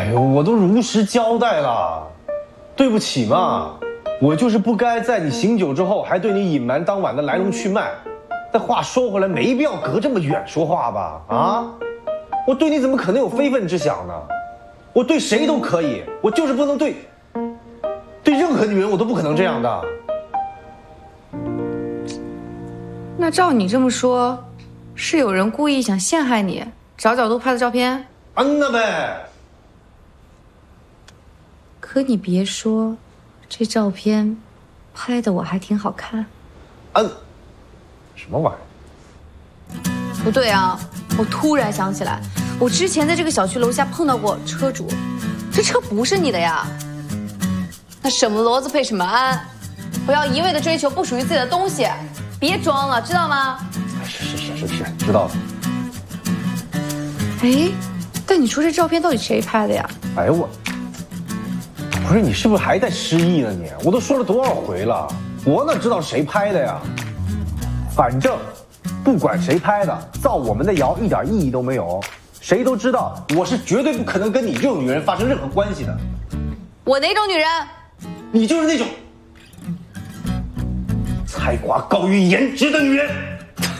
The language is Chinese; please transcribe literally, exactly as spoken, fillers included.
哎呦，我都如实交代了，对不起嘛，我就是不该在你醒酒之后还对你隐瞒当晚的来龙去脉。但话说回来，没必要隔这么远说话吧？啊，我对你怎么可能有非分之想呢？我对谁都可以，我就是不能对对任何女人，我都不可能这样的。 那照你这么说，是有人故意想陷害你，找角度拍的照片？ 嗯呐呗。 可你别说，这照片拍的我还挺好看。 嗯，什么玩意儿？ 不对啊！我突然想起来，我之前在这个小区楼下碰到过车主，这车不是你的呀。那什么骡子配什么鞍，不要一味的追求不属于自己的东西，别装了，知道吗？ 是是是是是，知道了。 哎，但你说这照片到底谁拍的呀？ 哎呦我，不是你是不是还在失忆呢你？我都说了多少回了，我哪知道谁拍的呀？反正不管谁拍的，造我们的谣一点意义都没有。谁都知道我是绝对不可能跟你这种女人发生任何关系的。 我哪种女人？ 你就是那种才华高于颜值的女人。